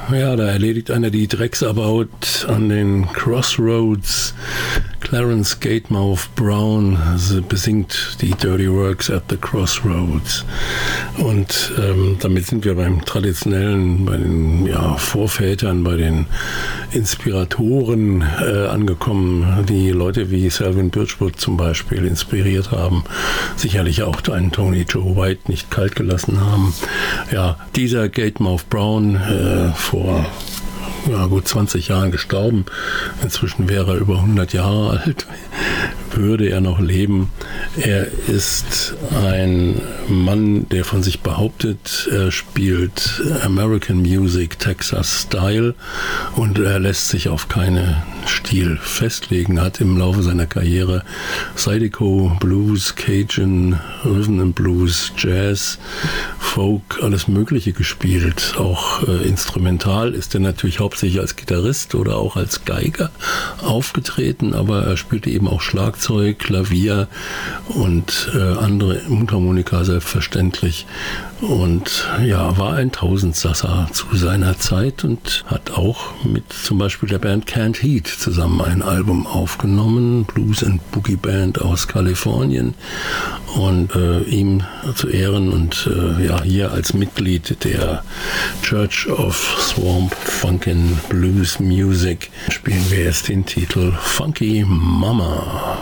Ja, da erledigt einer die Drecksarbeit an den Crossroads. Clarence Gatemouth Brown besingt die Dirty Works at the Crossroads. Und damit sind wir beim Traditionellen, bei den Vorvätern, bei den Inspiratoren angekommen, die Leute wie Selwyn Birchwood zum Beispiel inspiriert haben, sicherlich auch einen Tony Joe White nicht kalt gelassen haben. Ja, dieser Gatemouth Brown vor gut 20 Jahren gestorben. Inzwischen wäre er über 100 Jahre alt. Würde er noch leben. Er ist ein Mann, der von sich behauptet, er spielt American Music, Texas Style, und er lässt sich auf keinen Stil festlegen. Er hat im Laufe seiner Karriere Zydeco, Blues, Cajun, Rhythm and Blues, Jazz, Folk, alles Mögliche gespielt. Auch instrumental ist er natürlich hauptsächlich als Gitarrist oder auch als Geiger aufgetreten, aber er spielte eben auch Schlagzeug, Klavier und andere Mundharmonika selbstverständlich. Und ja, war ein Tausendsasser zu seiner Zeit und hat auch mit zum Beispiel der Band Canned Heat zusammen ein Album aufgenommen, Blues and Boogie Band aus Kalifornien. Und ihm zu Ehren und hier als Mitglied der Church of Swamp Funkin' Blues Music spielen wir jetzt den Titel Funky Mama.